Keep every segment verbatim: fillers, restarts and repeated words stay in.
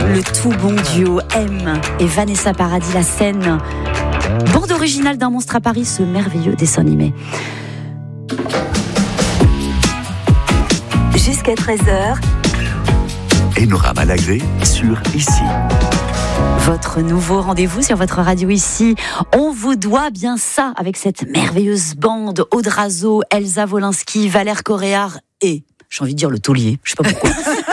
Le tout bon duo M et Vanessa Paradis, la scène. Bande originale d'un monstre à Paris, ce merveilleux dessin animé. Jusqu'à treize heures. Enora Malagré sur Ici. Votre nouveau rendez-vous sur votre radio Ici. On vous doit bien ça avec cette merveilleuse bande. Aude Razo, Elsa Wolinski, Valère Coréard et, j'ai envie de dire le taulier, je sais pas pourquoi.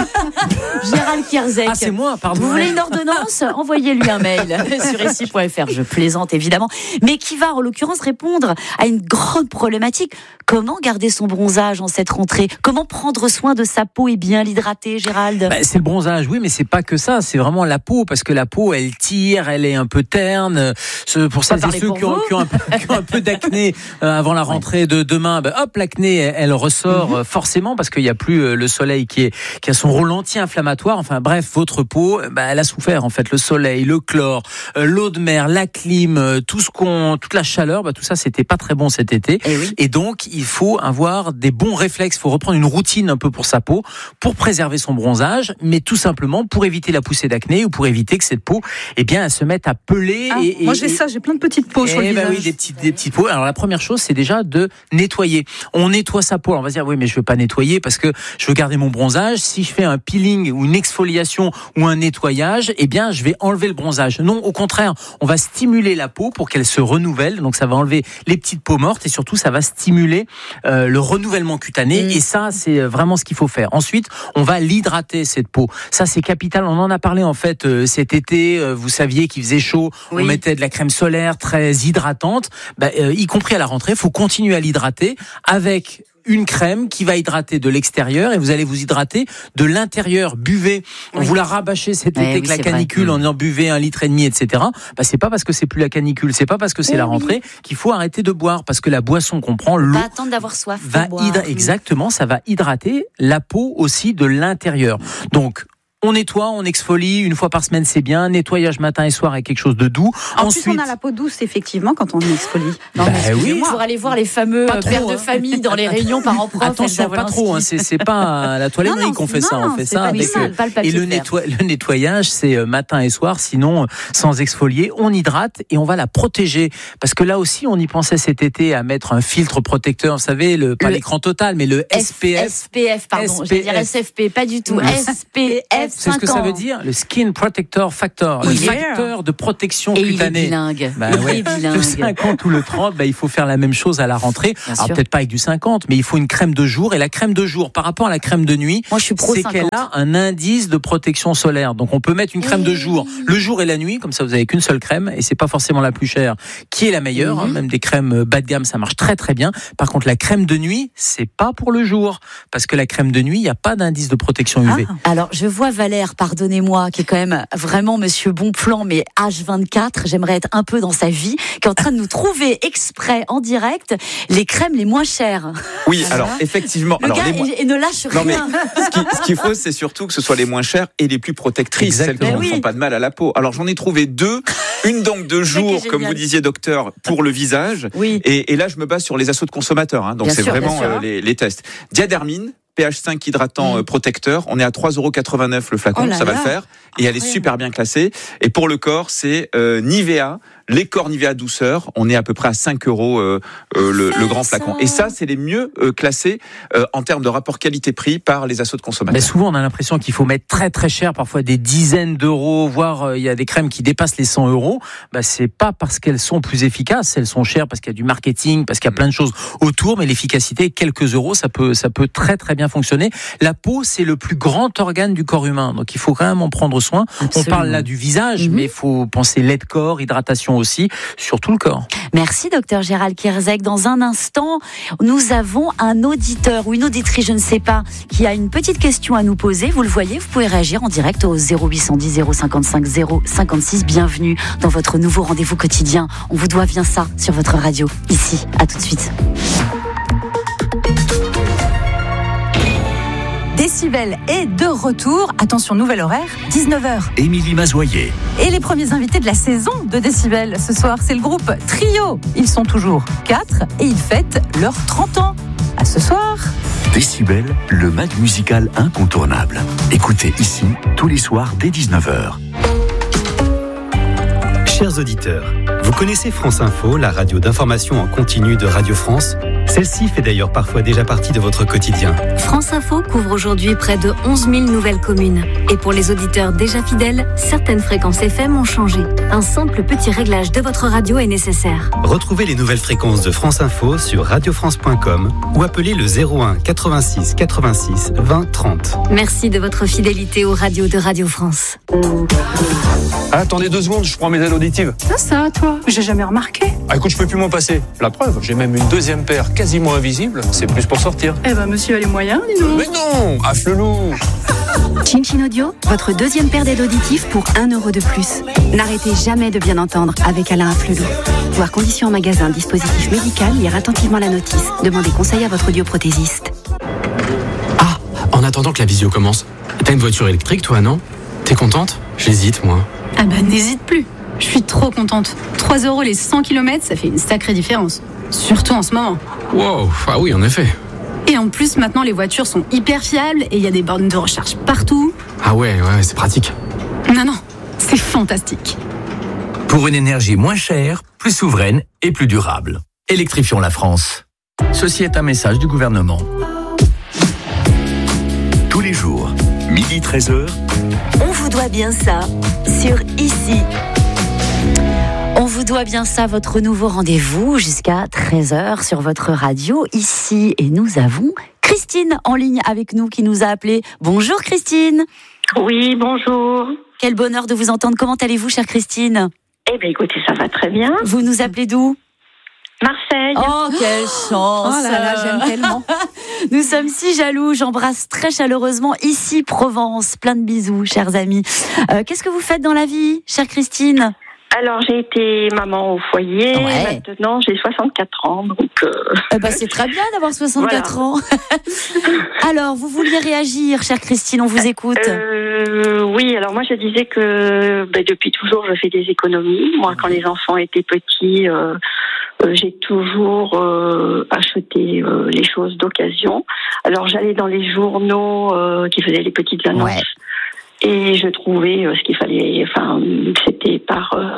Gérald Kierzek. Ah, c'est moi, pardon. Vous voulez une ordonnance ? Envoyez-lui un mail sur ici point f r. Je plaisante évidemment. Mais qui va en l'occurrence répondre à une grande problématique. Comment garder son bronzage en cette rentrée ? Comment prendre soin de sa peau et bien l'hydrater, Gérald ? Bah, c'est le bronzage, oui, mais c'est pas que ça. C'est vraiment la peau, parce que la peau, elle tire, elle est un peu terne. Pour celles et ceux qui ont, qui, ont un peu, qui ont un peu d'acné euh, avant la rentrée de demain, bah, hop, l'acné, elle, elle ressort mm-hmm. forcément, parce qu'il n'y a plus euh, le soleil qui, est, qui a son rôle anti-inflammatoire. Enfin bref, votre peau, bah, elle a souffert en fait. Le soleil, le chlore, euh, l'eau de mer, la clim, euh, tout ce qu'on, toute la chaleur, bah, tout ça, c'était pas très bon cet été. Et, oui. et donc, il faut avoir des bons réflexes. Il faut reprendre une routine un peu pour sa peau, pour préserver son bronzage, mais tout simplement pour éviter la poussée d'acné ou pour éviter que cette peau, eh bien, elle se mette à peler. Ah, et, moi, et, j'ai ça, j'ai plein de petites peaux sur le bah visage. Oui, des petites, des petites peaux. Alors, la première chose, c'est déjà de nettoyer. On nettoie sa peau. Alors, on va se dire, oui, mais je veux pas nettoyer parce que je veux garder mon bronzage. Si je fais un peeling ou une exfoliation ou un nettoyage, eh bien, je vais enlever le bronzage. Non, au contraire, on va stimuler la peau pour qu'elle se renouvelle. Donc, ça va enlever les petites peaux mortes et surtout, ça va stimuler euh, le renouvellement cutané. Mmh. Et ça, c'est vraiment ce qu'il faut faire. Ensuite, on va l'hydrater, cette peau. Ça, c'est capital. On en a parlé, en fait, euh, cet été. Euh, vous saviez qu'il faisait chaud. Oui. On mettait de la crème solaire très hydratante. Bah, euh, y compris à la rentrée, il faut continuer à l'hydrater avec une crème qui va hydrater de l'extérieur et vous allez vous hydrater de l'intérieur. Buvez. On oui. vous l'a rabâché cet été avec oui, la canicule vrai. En disant buvez un litre et demi, et cetera. Bah, c'est pas parce que c'est plus la canicule, c'est pas parce que c'est oui, la rentrée oui. qu'il faut arrêter de boire, parce que la boisson qu'on prend, l'eau, pas attendre d'avoir soif. Va hydra- exactement, ça va hydrater la peau aussi de l'intérieur. Donc, on nettoie, on exfolie, une fois par semaine c'est bien, nettoyage matin et soir avec quelque chose de doux. En Ensuite, plus on a la peau douce effectivement quand on exfolie. Non, bah oui, pour aller voir les fameux trop, pères hein. de famille dans les réunions parents-prof. Attention, pas trop, hein, c'est, c'est pas à la toiletterie qu'on fait non, ça, on fait ça avec ça, le et le, netto- le nettoyage c'est matin et soir, sinon sans exfolier, on hydrate et on va la protéger, parce que là aussi on y pensait cet été à mettre un filtre protecteur, vous savez, le, pas le l'écran total mais le S P F. S P F, pardon, j'allais dire S F P, pas du tout, S P F. C'est ce que ça veut dire, le Skin Protector Factor, oui, le yeah. facteur de protection et cutanée. Il est bilingue. Bah ouais. Il est bilingue. Le cinquante ou le trente, bah, il faut faire la même chose à la rentrée. Bien Alors sûr. Peut-être pas avec du cinquante, mais il faut une crème de jour. Et la crème de jour, par rapport à la crème de nuit, Moi, je suis pro c'est cinquante. qu'elle a un indice de protection solaire. Donc on peut mettre une crème de jour, le jour et la nuit, comme ça vous avez qu'une seule crème, et c'est pas forcément la plus chère, qui est la meilleure. Mm-hmm. Hein, même des crèmes bas de gamme, ça marche très très bien. Par contre, la crème de nuit, c'est pas pour le jour, parce que la crème de nuit, il n'y a pas d'indice de protection U V. Ah. Alors je vois Valère, pardonnez-moi, qui est quand même vraiment monsieur bon plan, mais H vingt-quatre, j'aimerais être un peu dans sa vie, qui est en train de nous trouver exprès en direct les crèmes les moins chères. Oui, alors, alors effectivement. Le alors, gars les moins... et, et ne lâche non, rien. Mais ce, qui, ce qu'il faut, c'est surtout que ce soit les moins chères et les plus protectrices, Exactement. Celles qui ne oui. font pas de mal à la peau. Alors j'en ai trouvé deux, une donc de jour, comme vous disiez docteur, pour le visage, oui. et, et là je me base sur les assos de consommateurs, hein, donc bien c'est sûr, vraiment euh, les, les tests. Diadermine, P H cinq hydratant mmh. protecteur, on est à trois euros quatre-vingt-neuf le flacon, oh ça va là. Le faire, et elle est super bien classée. Et pour le corps, c'est euh, Nivea, les corps Nivea douceur, on est à peu près à cinq euros euh, euh, le, le grand flacon. Et ça, c'est les mieux euh, classés euh, en termes de rapport qualité-prix par les assos de consommateurs. Mais souvent, on a l'impression qu'il faut mettre très très cher, parfois des dizaines d'euros, voire il euh, y a des crèmes qui dépassent les cent euros. Bah, c'est pas parce qu'elles sont plus efficaces, elles sont chères parce qu'il y a du marketing, parce qu'il y a plein de choses autour, mais l'efficacité, quelques euros, ça peut, ça peut très très bien fonctionner. La peau, c'est le plus grand organe du corps humain, donc il faut quand même en prendre soin. Absolument. On parle là du visage, mm-hmm. mais il faut penser lait de corps, hydratation aussi, sur tout le corps. Merci docteur Gérald Kierzek. Dans un instant, nous avons un auditeur ou une auditrice, je ne sais pas, qui a une petite question à nous poser. Vous le voyez, vous pouvez réagir en direct au zéro huit cent dix zéro cinquante-cinq zéro cinquante-six. Bienvenue dans votre nouveau rendez-vous quotidien. On vous doit bien ça sur votre radio. Ici, à tout de suite. Décibel est de retour. Attention, nouvel horaire, dix-neuf heures. Émilie Mazoyer. Et les premiers invités de la saison de Décibel ce soir, c'est le groupe Trio. Ils sont toujours quatre et ils fêtent leurs trente ans. À ce soir. Décibel, le mag musical incontournable. Écoutez ici, tous les soirs dès dix-neuf heures. Chers auditeurs, vous connaissez France Info, la radio d'information en continu de Radio France ? Celle-ci fait d'ailleurs parfois déjà partie de votre quotidien. France Info couvre aujourd'hui près de onze mille nouvelles communes. Et pour les auditeurs déjà fidèles, certaines fréquences F M ont changé. Un simple petit réglage de votre radio est nécessaire. Retrouvez les nouvelles fréquences de France Info sur radio france point com ou appelez le zéro un quatre-vingt-six quatre-vingt-six vingt trente. Merci de votre fidélité aux radios de Radio France. Ah, attendez deux secondes, je prends mes aides auditives. Ça, ça, toi, j'ai jamais remarqué. Ah, écoute, je peux plus m'en passer. La preuve, j'ai même une deuxième paire quasiment invisible. C'est plus pour sortir. Eh ben, monsieur a les moyens, dis donc. Mais non, affle-loup. Chin Chin Audio, votre deuxième paire d'aides auditives pour un euro de plus. N'arrêtez jamais de bien entendre avec Alain Afflelou. Voir conditions en magasin, dispositif médical, lire attentivement la notice. Demandez conseil à votre audioprothésiste. Ah, en attendant que la visio commence, t'as une voiture électrique toi, non ? T'es contente ? J'hésite, moi. Ah bah n'hésite plus. Je suis trop contente. trois euros les cent kilomètres, ça fait une sacrée différence. Surtout en ce moment. Wow, ah oui, en effet. Et en plus, maintenant, les voitures sont hyper fiables et il y a des bornes de recharge partout. Ah ouais, ouais, c'est pratique. Non, non, c'est fantastique. Pour une énergie moins chère, plus souveraine et plus durable. Électrifions la France. Ceci est un message du gouvernement. Tous les jours, midi treize heures. On vous doit bien ça sur Ici. On vous doit bien ça, votre nouveau rendez-vous jusqu'à treize heures sur votre radio Ici. Et nous avons Christine en ligne avec nous qui nous a appelé. Bonjour Christine. Oui, bonjour. Quel bonheur de vous entendre. Comment allez-vous, chère Christine ? Eh bien, écoutez, ça va très bien. Vous nous appelez d'où ? Marseille. Oh, quelle chance. Oh là là, j'aime tellement. Nous sommes si jaloux. J'embrasse très chaleureusement Ici Provence. Plein de bisous, chers amis. Euh, qu'est-ce que vous faites dans la vie, chère Christine ? Alors, j'ai été maman au foyer. Ouais. Maintenant, j'ai soixante-quatre ans. Donc, euh... eh ben, c'est très bien d'avoir soixante-quatre voilà. ans. Alors, vous vouliez réagir, chère Christine, on vous écoute. Euh, oui, alors moi, je disais que ben, depuis toujours, je fais des économies. Moi, quand les enfants étaient petits, euh, euh, j'ai toujours euh, acheté euh, les choses d'occasion. Alors, j'allais dans les journaux euh, qui faisaient les petites annonces. Ouais. Et je trouvais euh, ce qu'il fallait, enfin, c'était par euh,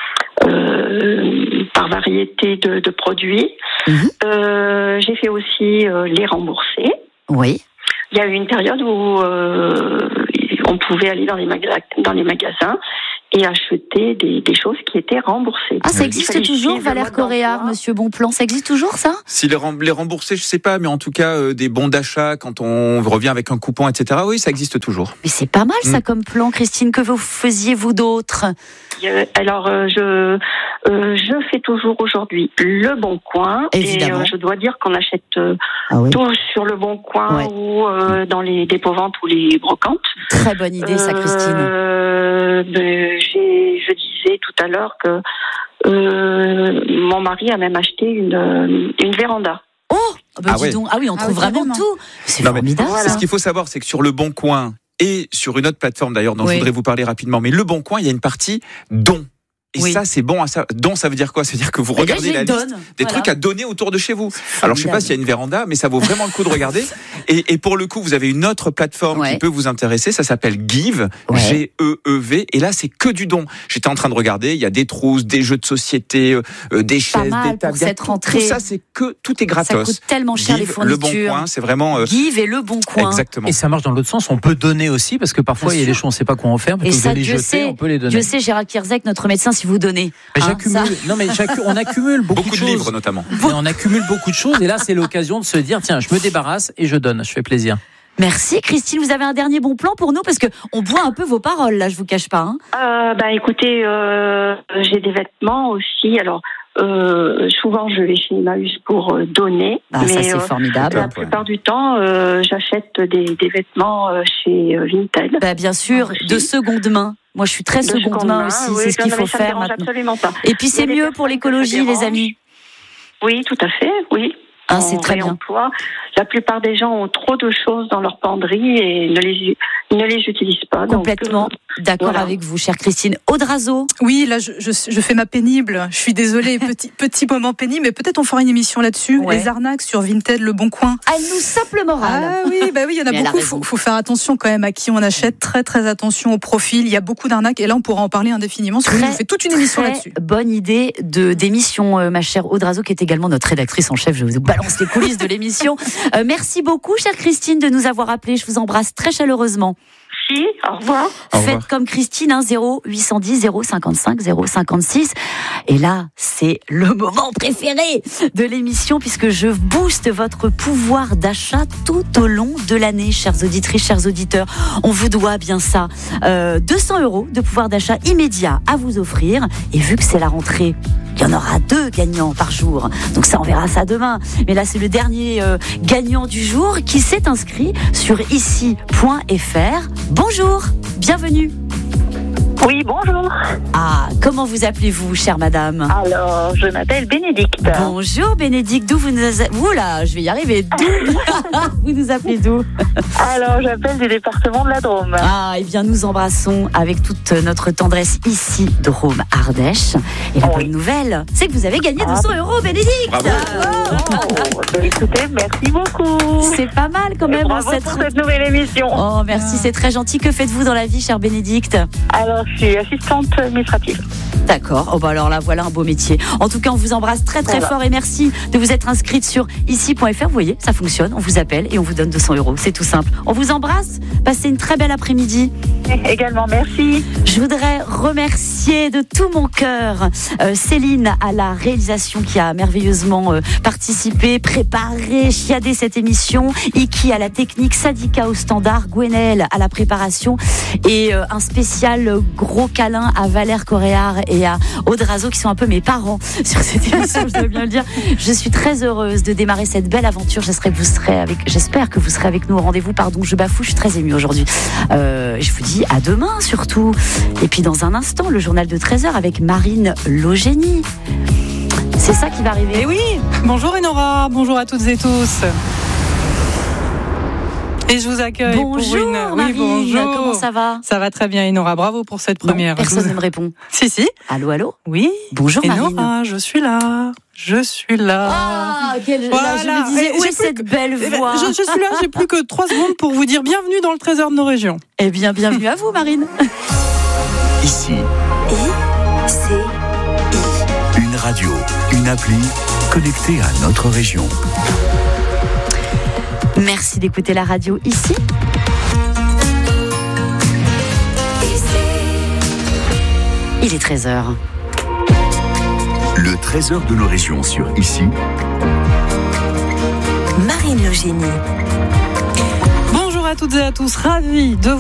euh, par variété de, de produits. Mmh. Euh, j'ai fait aussi euh, les rembourser. Oui. Il y a eu une période où euh, on pouvait aller dans les magasins, dans les magasins et acheter des, des choses qui étaient remboursées. Ah, ça existe toujours, Valère Correa, Monsieur Bonplan, ça existe toujours, ça ? Si les, rem- les rembourser, je sais pas, mais en tout cas, euh, des bons d'achat, quand on revient avec un coupon, et cetera, oui, ça existe toujours. Mais c'est pas mal, ça, mmh. comme plan, Christine. Que vous faisiez, vous, d'autres ? Alors, euh, je, euh, je fais toujours aujourd'hui Le Bon Coin. Évidemment. Et euh, je dois dire qu'on achète euh, ah oui. tout sur Le Bon Coin ouais. ou euh, dans les dépôts-ventes ou les brocantes. Très bonne idée, ça, Christine. Euh, ben, j'ai, je disais tout à l'heure que euh, mon mari a même acheté une, une véranda. Oh bah, ah, dis ouais. donc. Ah oui, on ah, trouve oui, vraiment vraiment. tout. C'est non, formidable, mais, ça. Ce qu'il faut savoir, c'est que sur Le Bon Coin et sur une autre plateforme d'ailleurs dont oui. je voudrais vous parler rapidement, mais Le Bon Coin, il y a une partie dons. Et oui. ça, c'est bon à ça. Don, ça veut dire quoi ? Ça veut dire que vous regardez la liste des voilà. trucs à donner autour de chez vous. Alors, je sais pas s'il y a une véranda, mais ça vaut vraiment le coup de regarder. Et, et pour le coup, vous avez une autre plateforme ouais. qui peut vous intéresser. Ça s'appelle Give, ouais. G E E V. Et là, c'est que du don. J'étais en train de regarder. Il y a des trousses, des jeux de société, euh, des chaises, des tables. Cette rentrée. Tout ça, c'est que tout est gratos. Ça coûte tellement cher Give, les fournitures. Le Bon Coin, c'est vraiment. Euh... Give et Le Bon Coin. Exactement. Et ça marche dans l'autre sens. On peut donner aussi parce que parfois il y a des choses on ne sait pas quoi en faire. Et ça, les Dieu jeter, sait. On peut les donner. Dieu sait, Gérald Kierzek, notre médecin, si vous donnez. Mais hein, j'accumule. Ça... Non mais j'accumule, on accumule beaucoup, beaucoup de, de choses. livres notamment. Et on accumule beaucoup de choses et là c'est l'occasion de se dire tiens je me débarrasse et je donne, je fais plaisir. Merci Christine, vous avez un dernier bon plan pour nous parce que on boit un peu vos paroles là, je vous cache pas. Hein. Euh, bah écoutez, euh, j'ai des vêtements aussi. Alors euh, souvent je vais chez Emmaüs pour euh, donner. Ah, mais ça c'est euh, formidable. La plupart du temps, euh, j'achète des, des vêtements euh, chez euh, Vinted. Bah bien sûr, aussi. De seconde main. Moi, je suis très de seconde main, main aussi. Oui, c'est ce qu'il faut faire maintenant. Absolument pas. Et puis c'est mieux pour l'écologie, les amis. Oui, tout à fait. Oui. Ah, c'est très bien. La plupart des gens ont trop de choses dans leur penderie et ne les, ne les utilisent pas. Complètement. Donc, d'accord voilà. avec vous, chère Christine. Audrazo. Oui, là, je, je, je fais ma pénible. Je suis désolée, petit, petit moment pénible, mais peut-être on fera une émission là-dessus. Ouais. Les arnaques sur Vinted, Le Bon Coin. Elle nous sape le moral. Ah oui, bah oui, il y en a mais beaucoup. Il faut, faut faire attention quand même à qui on achète. Très, très attention au profil. Il y a beaucoup d'arnaques et là, on pourra en parler indéfiniment. Très, on fait toute une émission là-dessus. Bonne idée de d'émission, euh, ma chère Audrazo, qui est également notre rédactrice en chef. Je vous balance les coulisses de l'émission. Euh, merci beaucoup, chère Christine, de nous avoir appelés. Je vous embrasse très chaleureusement. Merci, au revoir. Faites au revoir. Comme Christine, hein, zéro huit cent dix zéro cinquante-cinq zéro cinquante-six. Et là, c'est le moment préféré de l'émission puisque je booste votre pouvoir d'achat tout au long de l'année, chères auditrices, chers auditeurs. On vous doit bien ça. Euh, deux cents euros de pouvoir d'achat immédiat à vous offrir. Et vu que c'est la rentrée, il y en aura deux gagnants par jour. Donc ça, on verra ça demain. Mais là, c'est le dernier euh, gagnant du jour qui s'est inscrit sur ici point f r. Bonjour, bienvenue. Oui, bonjour. Ah, comment vous appelez-vous, chère madame ? Alors, je m'appelle Bénédicte. Bonjour Bénédicte, d'où vous nous... Oula, je vais y arriver. D'où vous nous appelez d'où ? Alors, j'appelle du département de la Drôme. Ah, et eh bien, nous embrassons avec toute notre tendresse ici, Drôme-Ardèche. Et la oui. bonne nouvelle, c'est que vous avez gagné deux cents euros, Bénédicte. Bravo. Oh, bah, écoutez, merci beaucoup. C'est pas mal quand même. Bravo cette... pour cette nouvelle émission. Oh, merci, c'est très gentil. Que faites-vous dans la vie, chère Bénédicte ? Alors, je suis assistante administrative. D'accord. Oh bah alors là, voilà un beau métier. En tout cas, on vous embrasse très très voilà. fort et merci de vous être inscrite sur ici point f r. Vous voyez, ça fonctionne. On vous appelle et on vous donne deux cents euros. C'est tout simple. On vous embrasse. Passez une très belle après-midi. Également, merci. Je voudrais remercier de tout mon cœur euh, Céline à la réalisation qui a merveilleusement euh, participé, préparé, chiadé cette émission. Iki à la technique, Sadika au standard, Gwenaëlle à la préparation et euh, un spécial gros câlin à Valère Coréard et à Audrazo qui sont un peu mes parents sur cette émission, je dois bien le dire. Je suis très heureuse de démarrer cette belle aventure. J'espère que vous serez avec, j'espère que vous serez avec nous au rendez-vous. Pardon, je bafoue, je suis très émue aujourd'hui. Euh, je vous dis à demain surtout. Et puis dans un instant, le journal de treize heures avec Marine Logénie. C'est ça qui va arriver. Et oui, bonjour Enora, bonjour à toutes et tous. Et je vous accueille bonjour, pour une... Marine, oui, bonjour. Comment ça va ? Ça va très bien, Enora. Bravo pour cette première. Non, personne ne me répond. Si, si. Allô, allô ? Oui. Bonjour, Enora, Marine. je suis là. Je suis là. Ah, quelle... voilà. là, je me disais, où est cette que... belle voix ? je, je suis là, j'ai plus que trois secondes pour vous dire bienvenue dans le trésor de nos régions. Eh bien, bienvenue à vous, Marine. Ici. I, C, I. Une radio, une appli connectée à notre région. Merci d'écouter la radio ici. Il est treize heures. Le trésor de nos régions sur ici. Marine Logénie. Bonjour à toutes et à tous, ravie de